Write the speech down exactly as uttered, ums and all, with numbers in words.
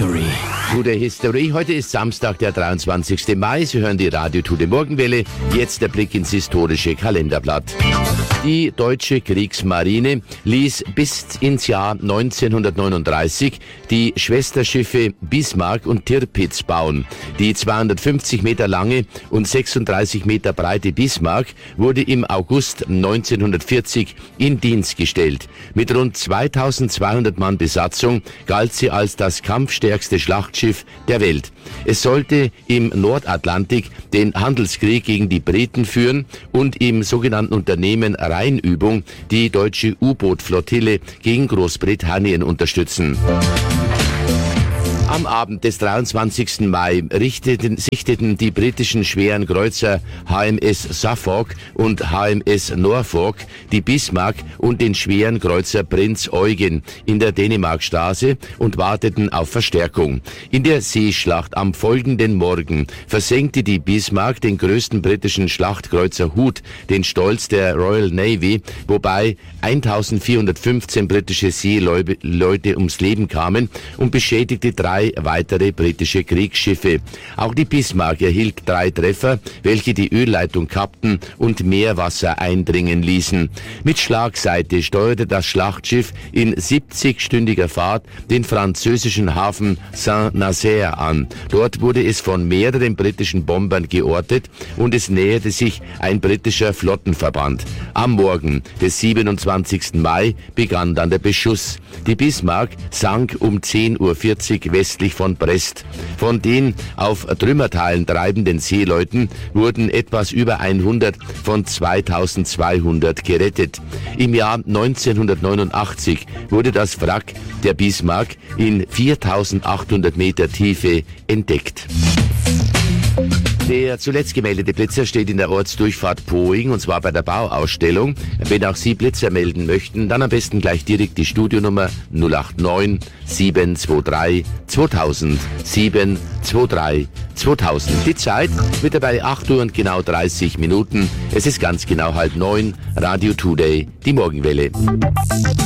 History. Today History. Heute ist Samstag, der dreiundzwanzigste Mai. Sie hören die Radio Today Morgenwelle. Jetzt der Blick ins historische Kalenderblatt. Die deutsche Kriegsmarine ließ bis ins Jahr neunzehnhundertneununddreißig die Schwesterschiffe Bismarck und Tirpitz bauen. Die zweihundertfünfzig Meter lange und sechsunddreißig Meter breite Bismarck wurde im August neunzehnhundertvierzig in Dienst gestellt. Mit rund zweitausendzweihundert Mann Besatzung galt sie als das kampfstärkste Schlachtschiff der Welt. Es sollte im Nordatlantik den Handelskrieg gegen die Briten führen und im sogenannten Unternehmen Rheinübung die deutsche U-Boot-Flottille gegen Großbritannien unterstützen. Am Abend des dreiundzwanzigsten Mai richteten, sichteten die britischen schweren Kreuzer H M S Suffolk und H M S Norfolk die Bismarck und den schweren Kreuzer Prinz Eugen in der Dänemarkstraße und warteten auf Verstärkung. In der Seeschlacht am folgenden Morgen versenkte die Bismarck den größten britischen Schlachtkreuzer Hood, den Stolz der Royal Navy, wobei eintausendvierhundertfünfzehn britische Seeleute ums Leben kamen und beschädigte drei weitere britische Kriegsschiffe. Auch die Bismarck erhielt drei Treffer, welche die Ölleitung kappten und Meerwasser eindringen ließen. Mit Schlagseite steuerte das Schlachtschiff in siebzigstündiger Fahrt den französischen Hafen Saint-Nazaire an. Dort wurde es von mehreren britischen Bombern geortet und es näherte sich ein britischer Flottenverband. Am Morgen des siebenundzwanzigsten Mai begann dann der Beschuss. Die Bismarck sank um zehn Uhr vierzig westlich von Brest. Von den auf Trümmerteilen treibenden Seeleuten wurden etwas über hundert von zweitausendzweihundert gerettet. Im Jahr neunzehnhundertneunundachtzig wurde das Wrack der Bismarck in viertausendachthundert Meter Tiefe entdeckt. Der zuletzt gemeldete Blitzer steht in der Ortsdurchfahrt Poing, und zwar bei der Bauausstellung. Wenn auch Sie Blitzer melden möchten, dann am besten gleich direkt die Studionummer null acht neun sieben zwei drei zweitausend sieben zwei drei zweitausend. Die Zeit wird dabei acht Uhr und genau dreißig Minuten. Es ist ganz genau halb neun. Radio Today, die Morgenwelle.